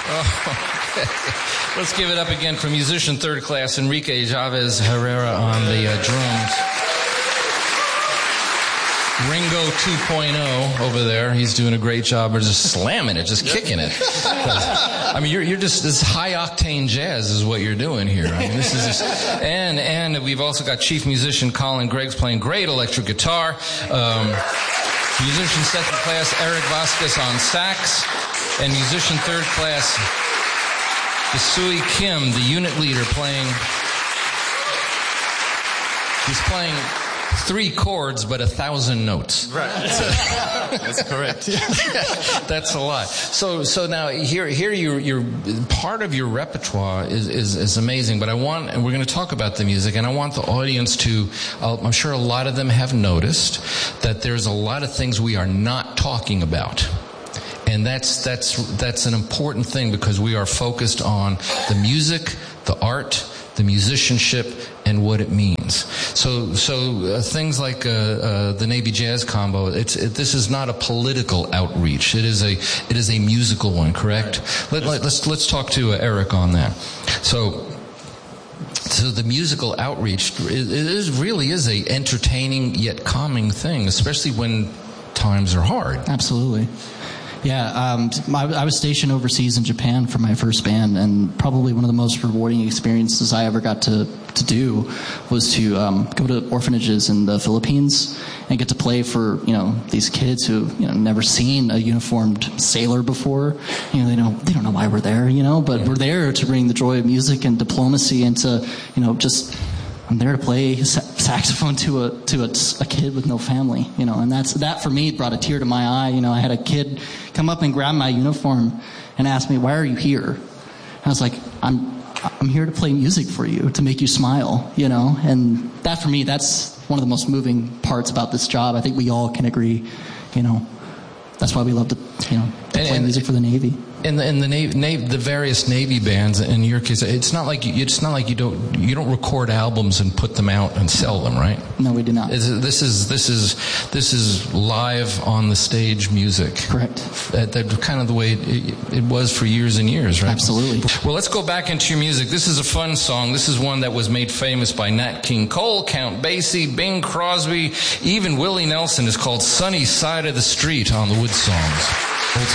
Oh, okay. Let's give it up again for musician third class Enrique Chavez Herrera on the drums. Ringo 2.0 over there. He's doing a great job of just slamming it, just kicking it. I mean, you're just, this high octane jazz is what you're doing here. I mean, this is just, and we've also got chief musician Colin Greggs playing great electric guitar. Musician second class Eric Vasquez on sax, and musician third class Isui Kim, the unit leader, he's playing 3 chords, but 1,000 notes. Right. That's correct. That's a lot. So now here you're part of your repertoire is amazing. But and we're going to talk about the music, and I want the audience to. I'm sure a lot of them have noticed that there's a lot of things we are not talking about. And that's an important thing, because we are focused on the music, the art, the musicianship, and what it means. So things like the Navy Jazz Combo. This is not a political outreach. It is a musical one. Correct? Let's talk to Eric on that. So the musical outreach really is a entertaining yet calming thing, especially when times are hard. Absolutely. Yeah, I was stationed overseas in Japan for my first band, and probably one of the most rewarding experiences I ever got to do was to go to orphanages in the Philippines and get to play for these kids who never seen a uniformed sailor before. They don't know why we're there, but we're there to bring the joy of music and diplomacy, and to I'm there to play saxophone to a kid with no family, and that for me brought a tear to my eye. I had a kid come up and grab my uniform and ask me, "Why are you here?" I was like, I'm here to play music for you, to make you smile, and that for me, that's one of the most moving parts about this job. I think we all can agree, that's why we love to play music for the Navy. In the various Navy bands, in your case, it's not like you don't record albums and put them out and sell them, right? No, we do not. This is live on the stage music. Correct. That kind of the way it was for years and years, right? Absolutely. Well, let's go back into your music. This is a fun song. This is one that was made famous by Nat King Cole, Count Basie, Bing Crosby, even Willie Nelson. Is called "Sunny Side of the Street" on the Wood Songs.